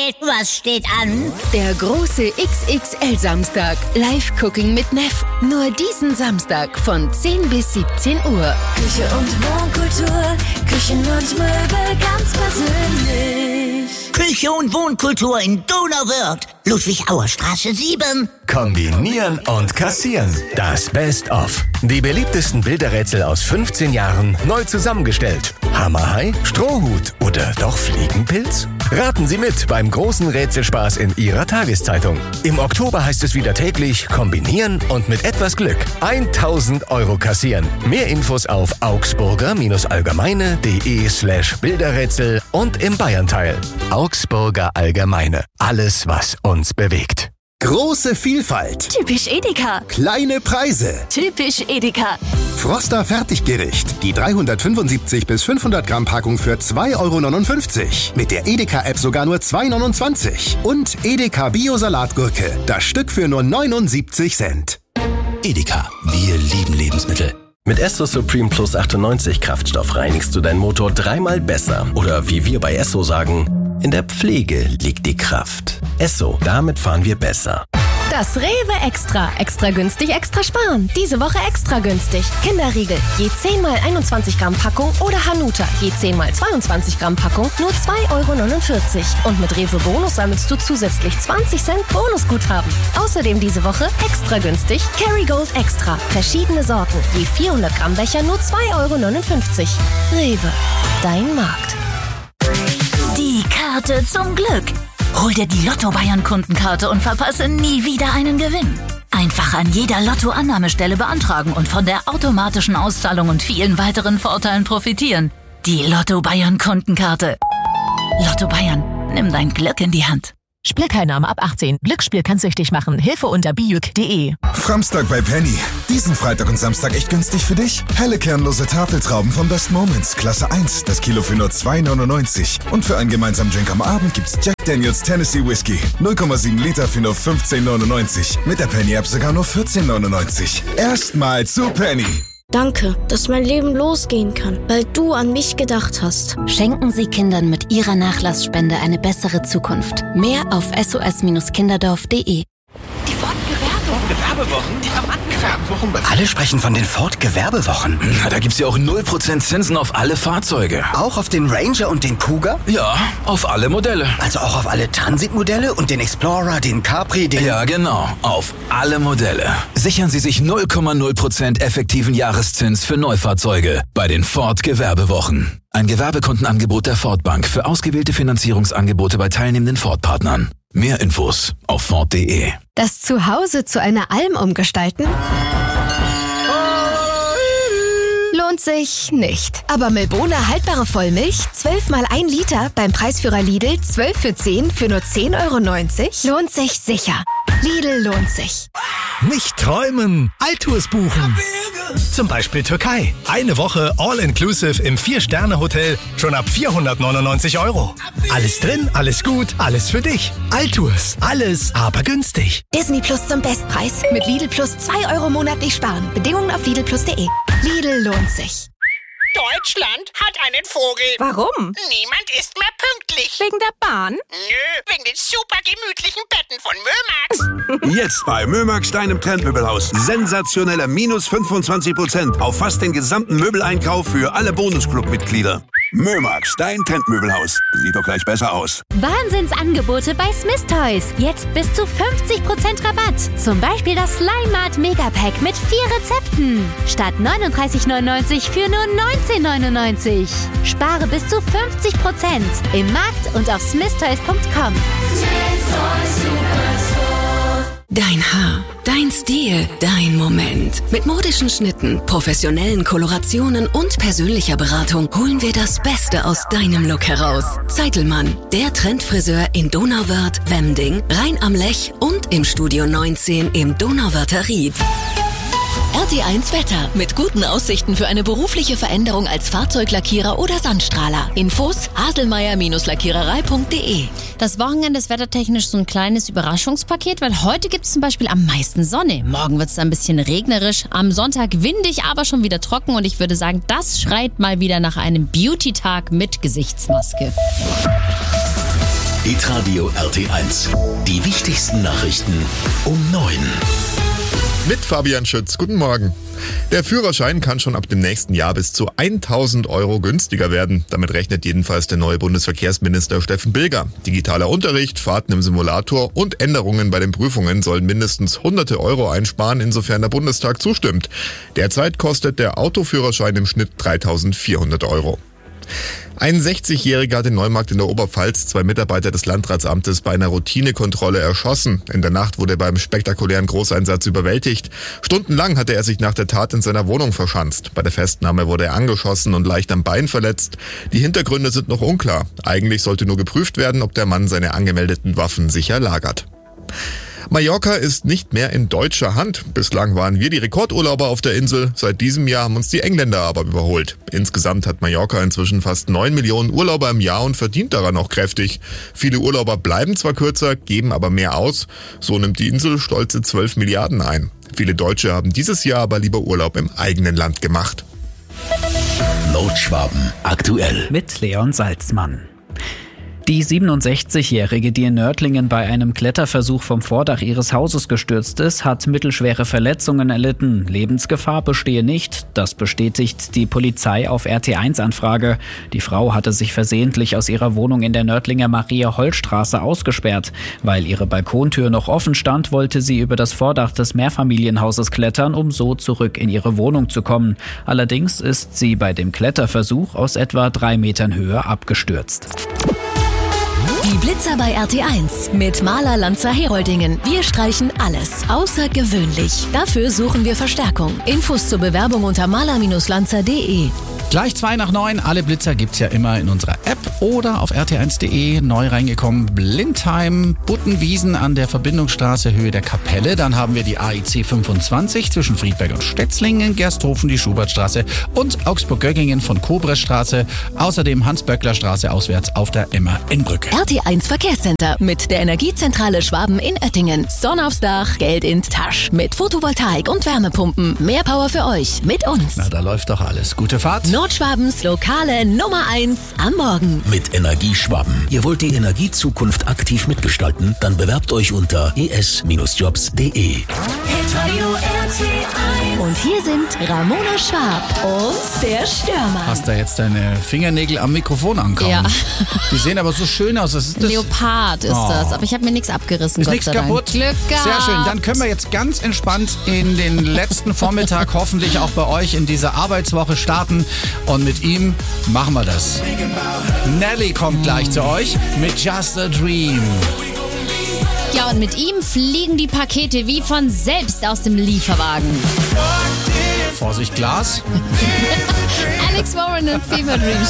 Michael, was steht an? Der große XXL-Samstag. Live-Cooking mit Neff. Nur diesen Samstag von 10 bis 17 Uhr. Küche und Wohnkultur, Küchen und Möbel ganz persönlich. Küche und Wohnkultur in Donauwörth. Ludwig-Auer-Straße 7. Kombinieren und kassieren. Das Best-of. Die beliebtesten Bilderrätsel aus 15 Jahren neu zusammengestellt. Hammerhai, Strohhut oder doch Fliegenpilz? Raten Sie mit beim großen Rätselspaß in Ihrer Tageszeitung. Im Oktober heißt es wieder täglich kombinieren und mit etwas Glück 1.000 € kassieren. Mehr Infos auf augsburger-allgemeine.de/Bilderrätsel und im Bayernteil. Augsburger Allgemeine. Alles, was uns bewegt. Große Vielfalt. Typisch Edeka. Kleine Preise. Typisch Edeka. Froster Fertiggericht. Die 375 bis 500 Gramm Packung für 2,59 €. Mit der Edeka-App sogar nur 2,29 €. Und Edeka Bio-Salatgurke. Das Stück für nur 79 Cent. Edeka. Wir lieben Lebensmittel. Mit Esso Supreme Plus 98 Kraftstoff reinigst du deinen Motor 3-mal besser. Oder wie wir bei Esso sagen, in der Pflege liegt die Kraft. Esso, damit fahren wir besser. Das Rewe Extra. Extra günstig, extra sparen. Diese Woche extra günstig. Kinderriegel, je 10 mal 21 Gramm Packung oder Hanuta, je 10 mal 22 Gramm Packung, nur 2,49 €. Und mit Rewe Bonus sammelst du zusätzlich 20 Cent Bonusguthaben. Außerdem diese Woche extra günstig Kerrygold Extra. Verschiedene Sorten, je 400 Gramm Becher, nur 2,59 €. Rewe, dein Markt. Die Karte zum Glück. Hol dir die Lotto-Bayern-Kundenkarte und verpasse nie wieder einen Gewinn. Einfach an jeder Lotto-Annahmestelle beantragen und von der automatischen Auszahlung und vielen weiteren Vorteilen profitieren. Die Lotto-Bayern-Kundenkarte. Lotto Bayern, nimm dein Glück in die Hand. Spielteilnahme ab 18. Glücksspiel kann süchtig machen. Hilfe unter biuk.de. Framstag bei Penny. Diesen Freitag und Samstag echt günstig für dich? Helle kernlose Tafeltrauben von Best Moments. Klasse 1. Das Kilo für nur 2,99 €. Und für einen gemeinsamen Drink am Abend gibt's Jack Daniels Tennessee Whiskey. 0,7 Liter für nur 15,99 €. Mit der Penny-App sogar nur 14,99 €. Erstmal zu Penny. Danke, dass mein Leben losgehen kann, weil du an mich gedacht hast. Schenken Sie Kindern mit Ihrer Nachlassspende eine bessere Zukunft. Mehr auf sos-kinderdorf.de. Die Ford-Gewerbewochen? Die haben angefangen. Alle sprechen von den Ford-Gewerbewochen. Na, da gibt's ja auch 0% Zinsen auf alle Fahrzeuge. Auch auf den Ranger und den Kuga? Ja, auf alle Modelle. Also auch auf alle Transit-Modelle und den Explorer, den Capri, den... Ja, genau. Auf alle Modelle. Sichern Sie sich 0,0% effektiven Jahreszins für Neufahrzeuge bei den Ford-Gewerbewochen. Ein Gewerbekundenangebot der Ford Bank für ausgewählte Finanzierungsangebote bei teilnehmenden Ford-Partnern. Mehr Infos auf Ford.de. Das Zuhause zu einer Alm umgestalten? Lohnt sich nicht. Aber Milbona haltbare Vollmilch, 12 mal 1 Liter beim Preisführer Lidl, 12 für 10 für nur 10,90 €, lohnt sich sicher. Lidl lohnt sich. Nicht träumen, Altours buchen. Zum Beispiel Türkei. Eine Woche All-Inclusive im 4-Sterne-Hotel schon ab 499 €. Alles drin, alles gut, alles für dich. Altours. Alles, aber günstig. Disney Plus zum Bestpreis. Mit Lidl Plus 2 € monatlich sparen. Bedingungen auf lidlplus.de. Lidl lohnt sich. Deutschland hat einen Vogel. Warum? Niemand ist mehr pünktlich. Wegen der Bahn? Nö, wegen den super gemütlichen Betten von Mömax. Jetzt bei Mömax, deinem Trendmöbelhaus. Sensationelle minus 25% auf fast den gesamten Möbeleinkauf für alle Bonusclub-Mitglieder. Mömax, dein Trendmöbelhaus. Sieht doch gleich besser aus. Wahnsinnsangebote bei Smith Toys. Jetzt bis zu 50% Rabatt. Zum Beispiel das Slime Mart Megapack mit 4 Rezepten. Statt 39,99 € für nur 19,99 €. Spare bis zu 50% im Markt und auf smithtoys.com. Dein Haar, dein Stil, dein Moment. Mit modischen Schnitten, professionellen Kolorationen und persönlicher Beratung holen wir das Beste aus deinem Look heraus. Zeitelmann, der Trendfriseur in Donauwörth, Wemding, Rhein am Lech und im Studio 19 im Donauwörther Ried. RT1 Wetter. Mit guten Aussichten für eine berufliche Veränderung als Fahrzeuglackierer oder Sandstrahler. Infos haselmeier-lackiererei.de. Das Wochenende ist wettertechnisch so ein kleines Überraschungspaket, weil heute gibt es zum Beispiel am meisten Sonne. Morgen wird es ein bisschen regnerisch, am Sonntag windig, aber schon wieder trocken. Und ich würde sagen, das schreit mal wieder nach einem Beauty-Tag mit Gesichtsmaske. Hitradio RT1. Die wichtigsten Nachrichten um 9. Mit Fabian Schütz. Guten Morgen. Der Führerschein kann schon ab dem nächsten Jahr bis zu 1.000 € günstiger werden. Damit rechnet jedenfalls der neue Bundesverkehrsminister Steffen Bilger. Digitaler Unterricht, Fahrten im Simulator und Änderungen bei den Prüfungen sollen mindestens hunderte Euro einsparen, insofern der Bundestag zustimmt. Derzeit kostet der Autoführerschein im Schnitt 3.400 €. Ein 60-Jähriger hat in Neumarkt in der Oberpfalz 2 Mitarbeiter des Landratsamtes bei einer Routinekontrolle erschossen. In der Nacht wurde er beim spektakulären Großeinsatz überwältigt. Stundenlang hatte er sich nach der Tat in seiner Wohnung verschanzt. Bei der Festnahme wurde er angeschossen und leicht am Bein verletzt. Die Hintergründe sind noch unklar. Eigentlich sollte nur geprüft werden, ob der Mann seine angemeldeten Waffen sicher lagert. Mallorca ist nicht mehr in deutscher Hand. Bislang waren wir die Rekordurlauber auf der Insel. Seit diesem Jahr haben uns die Engländer aber überholt. Insgesamt hat Mallorca inzwischen fast 9 Millionen Urlauber im Jahr und verdient daran auch kräftig. Viele Urlauber bleiben zwar kürzer, geben aber mehr aus. So nimmt die Insel stolze 12 Milliarden ein. Viele Deutsche haben dieses Jahr aber lieber Urlaub im eigenen Land gemacht. Nordschwaben aktuell. Mit Leon Salzmann. Die 67-Jährige, die in Nördlingen bei einem Kletterversuch vom Vordach ihres Hauses gestürzt ist, hat mittelschwere Verletzungen erlitten. Lebensgefahr bestehe nicht. Das bestätigt die Polizei auf RT1-Anfrage. Die Frau hatte sich versehentlich aus ihrer Wohnung in der Nördlinger Maria-Holl-Straße ausgesperrt. Weil ihre Balkontür noch offen stand, wollte sie über das Vordach des Mehrfamilienhauses klettern, um so zurück in ihre Wohnung zu kommen. Allerdings ist sie bei dem Kletterversuch aus etwa 3 Metern Höhe abgestürzt. Die Blitzer bei RT1 mit Maler Lanzer Heroldingen. Wir streichen alles außergewöhnlich. Dafür suchen wir Verstärkung. Infos zur Bewerbung unter maler-lanzer.de. Gleich 8:02. Alle Blitzer gibt's ja immer in unserer App oder auf rt1.de. Neu reingekommen Blindheim, Buttenwiesen an der Verbindungsstraße Höhe der Kapelle. Dann haben wir die AIC 25 zwischen Friedberg und Stetzlingen, Gersthofen, die Schubertstraße und Augsburg-Göggingen von Kobresstraße. Außerdem Hans-Böckler-Straße auswärts auf der Emma-Inn-Brücke. RT1 Verkehrscenter mit der Energiezentrale Schwaben in Oettingen. Sonne aufs Dach, Geld in Tasch. Mit Photovoltaik und Wärmepumpen. Mehr Power für euch mit uns. Na, da läuft doch alles. Gute Fahrt. Nordschwabens lokale Nummer 1 am Morgen. Mit Energieschwaben. Ihr wollt die Energiezukunft aktiv mitgestalten? Dann bewerbt euch unter es-jobs.de. Und hier sind Ramona Schwab und der Stürmer. Hast du jetzt deine Fingernägel am Mikrofon angehauen? Ja. Die sehen aber so schön aus. Was ist das? Leopard ist das, aber ich habe mir nichts abgerissen. Ist Gott nichts sei Dank. kaputt? Glück gehabt. Sehr schön. Dann können wir jetzt ganz entspannt in den letzten Vormittag hoffentlich auch bei euch in dieser Arbeitswoche starten. Und mit ihm machen wir das. Nelly kommt gleich zu euch mit Just a Dream. Ja, und mit ihm fliegen die Pakete wie von selbst aus dem Lieferwagen. Vorsicht, Glas. Alex Warren und Fever Dream